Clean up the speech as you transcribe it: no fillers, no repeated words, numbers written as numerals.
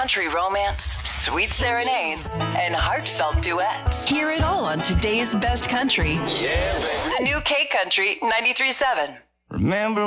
country romance, sweet serenades, and heartfelt duets. Hear it all on today's best country. Yeah, baby. The new K Country 93.7. Remember